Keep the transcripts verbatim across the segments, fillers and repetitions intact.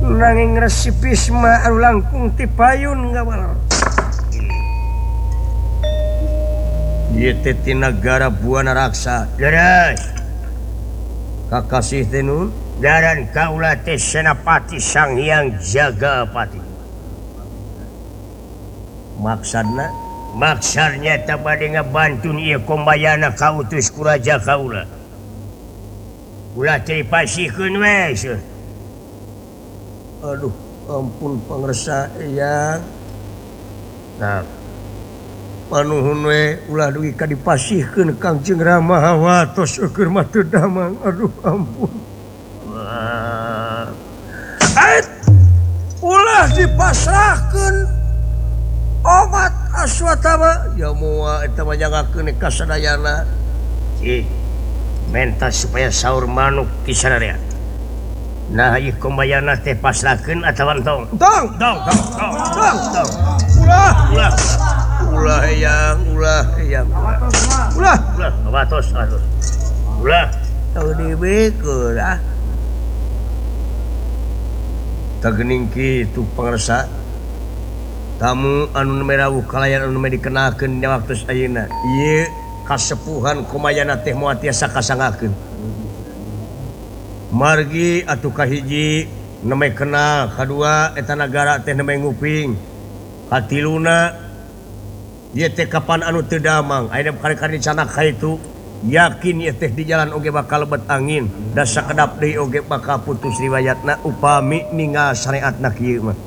nanging resipisma anu langkung ti payun ngawal. Ieu teh ti nagara Buana Raksa. Leres. Kakasih teh nun, daran kaula teh Senapati Sang Hyang Jagapati. Maksudna, maksudnya tak bade ngabantun ieu kombayana kautus ku raja kaula. Ulah teh pasihkeun we. Aduh, ampun pangresa Eyang. Nah, panuhun we ulah dugi ka dipasihkeun Kangjeng Rama watos keur mah teu damang. Aduh, ampun. Wah. Ait, ulah dipasrahkeun obat Aswatama. Ya moal eta mah jangakeun ka sadayana. Cik, mentas supaya saur manuk ti sadaya. Nah, ieu kombayana teh pasrahkeun atawa entong? Entong. Entong, entong, entong, entong. Ulah, ulah. Ulah Eyang, ulah Eyang. Ulah, ulah, watos, watos. Ulah. Teu dibeukeun ah. Tagening kitu pangresa. Tamu anu merawuh kalayan anu dikenalkeun dina waktu ayeuna. Ieu kasepuhan komayana teh moal tiasa kasangakeun. Margi atuh kahiji nemeh kenal, kadua eta nagara teh nemeh nguping. Katiluna ieu teh kapan anu teu damang, ayeuna kali-kali dicana ka itu yakin ieu teh di jalan oge bakal lebet angin, da sakedap deui oge bakal putus riwayatna upami ninggal syariatna kieu mah.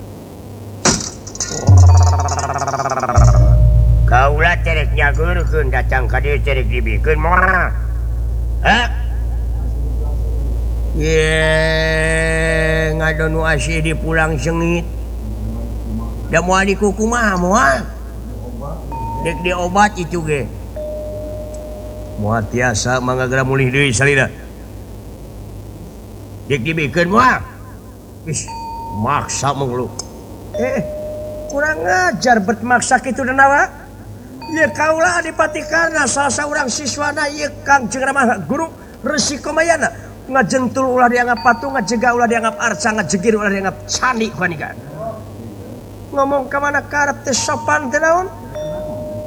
Kaula terek nyageurkeun datang ka dieu terek dibikeun moal. Hah? Ye ngadon wasi di pulang sengit. Da moal dikukumaha moal? Dek diobat itu ge. Moal tiasa mangga mulih deui salira. Dek dibikeun moal. Wis maksa manglu. Eh, kurang ngajar bet maksa kitu denawa. Ieu kaula Adipati Karna salah saurang siswana ieu Kangjeng Rama guru Resi Komayana. Ngajentul ulah dianggap patung, ngajega ulah dianggap arca, ngajegir ulah dianggap candi kuanikan. Ngomong ke mana karep teh sopan teh naon?